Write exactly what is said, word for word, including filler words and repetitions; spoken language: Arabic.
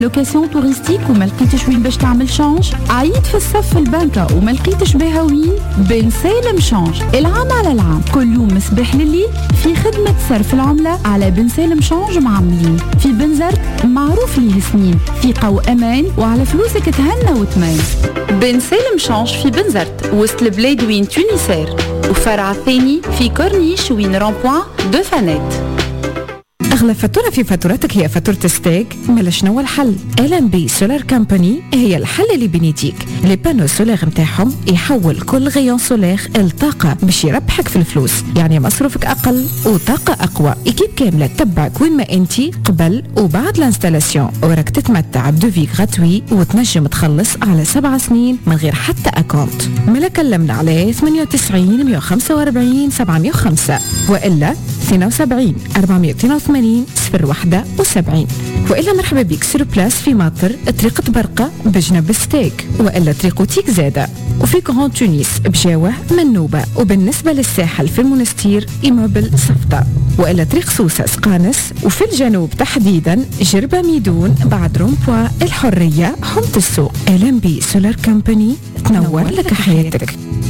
لوكاسيون توريستيك وما لقيتش وين باش تعمل شانج؟ عيط في الصف في البنكة وما لقيتش بها وين؟ بن سالم شانج، العام على العام كل يوم مصباح لليل في خدمة صرف العملة على بن سالم شانج معملين في بنزرت، معروف ليه سنين ثقة وأمان وعلى فلوسك تهنى وتميز. بن سالم شانج في بنزرت وسط البلاد وين تونسير، وفرع الثاني في كورنيش وين رامبوان دو فانيت. أغلى فاتورة في فاتورتك هي فاتورة ستيك؟ مالا شنو الحل؟ إل إم بي سولار كامباني هي الحل اللي بنيتيك. لي بانو سولار متاعهم يحول كل غيون سولار الطاقة باش يربحك في الفلوس، يعني مصروفك أقل وطاقة أقوى. إكيب كاملة تتبعك وين ما أنتي قبل وبعد الانستالاسيون، وراك تتمتع بدوفي غراتوي وتنجم تخلص على سبع سنين من غير حتى أكونت. مالا كلمنا على ثمانية وتسعين مية وخمسة وأربعين سبعمية وخمسة وإلا اثنين وسبعين أربعمية واثنين وثمانين صفر واحد وسبعين، وإلا مرحبا بك سور بلاس في ماطر طريق برقة بجنب ستيك، وإلا طريق تيك زادة، وفي كرون تونس بجاوة منوبة، وبالنسبة للساحل في المنستير إيموبل صفدة، وإلا طريق سوسة سقانس، وفي الجنوب تحديدا جربة ميدون بعد رومبوا الحرية حمت السوق. إل إم بي سولار كامباني تنور لك حياتك.